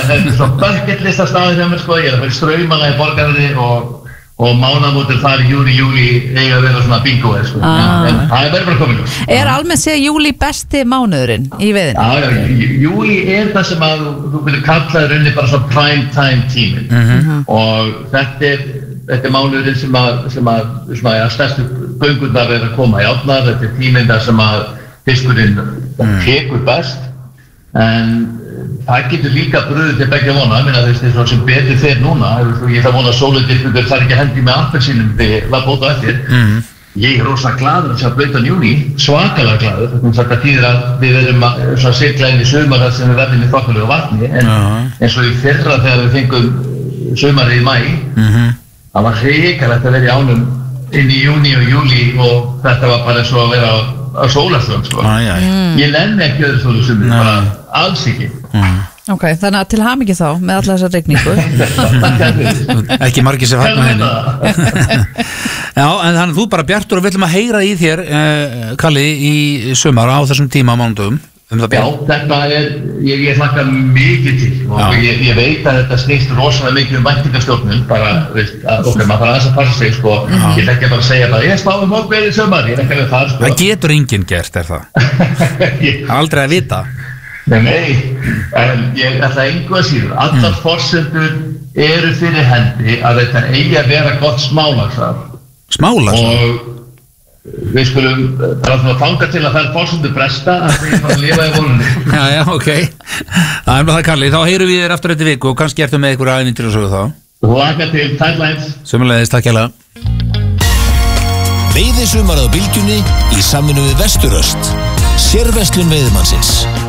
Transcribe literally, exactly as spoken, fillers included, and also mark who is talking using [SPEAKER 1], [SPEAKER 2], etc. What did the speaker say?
[SPEAKER 1] þetta er svo bucket lista staðið hjá mér sko, ég er að fara í Straumana í Borgarfirði og og mánaðamótin þar í júli, júli eiga að vera svona bingo sko.
[SPEAKER 2] ah.
[SPEAKER 1] en það er verið bara komin.
[SPEAKER 2] Er almennt séð júli besti mánuðurinn í veiðinni?
[SPEAKER 1] Já, já, júli er það sem að þú vilja kalla rauninni bara svona prime time tíminn
[SPEAKER 2] mm-hmm.
[SPEAKER 1] og þetta er, þetta er mánuðurinn sem að, sem að, sem að, að stærstu göngurnar er að koma í átnar, þetta er tíminn þar sem að fiskurinn mm. tekur best, en það getur líka bröðið til begge vona, ég meina þess að sem betur þeir núna, ég það vona að sóludyrfingur þarf ekki að hendi með appelsínum þegar það bóta eftir. Mm. Ég er rosa glaður að sjá blautan júní, svakalega glaður, þannig að það þýðir að við verðum að sigla inn í sumar þar sem við verðum í þokkalegu vatni, en uh-huh. eins og í fyrra þegar við fengum sumarið í mæ, uh-huh. það var hrikalegt að vera í ánum inn í júní og júli og þetta var bara svo að vera á, á sólarströnd, sko.
[SPEAKER 3] Æ, æ.
[SPEAKER 1] Mm. Ég nenni ekki öðru stólu sumri, bara alls ekki.
[SPEAKER 3] Mm.
[SPEAKER 2] Ok, þannig að til hamingju þá með alla þessa regningu.
[SPEAKER 3] Ekki margir sem fagnar henni. Já, en þannig að þú bara bjartur og við ætlum að heyra í þér, eh, Kalli, í sumar á þessum tíma á mánudögum. Um það
[SPEAKER 1] Já, þetta er, ég, ég hlakka mikið til og ég, ég veit að þetta snýst rosalega mikið um væntingastjórnun, bara, veist, að okkar maður þarf aðeins að passa sig, sko. Já. Ég ætla ekki bara að segja bara, ég spáði morgunverið í sumar, ég er ekki að það, sko.
[SPEAKER 3] Það getur enginn gert, er það? Aldrei að vita.
[SPEAKER 1] Nei, nei, en ég ætla engu að síður, allar mm. forsendur eru fyrir hendi að þetta eigi að vera gott smálagsar.
[SPEAKER 3] Smálagsar?
[SPEAKER 1] Og við skulum bara að fanga til að það er forsendur bresta að við erum að lifa í volunni.
[SPEAKER 3] Já, já, ok. Það er með það, Kalli, þá heyrum við þér aftur eftir viku og kannski ertu með einhverja ævintýri og sögu þá.
[SPEAKER 1] Laka til, timelines.
[SPEAKER 3] Sömuleiðis, takk hérlega.
[SPEAKER 4] Veiðisumarið á Bylgjunni í samvinnu við Vesturöst. Sérverslun veiðimannsins.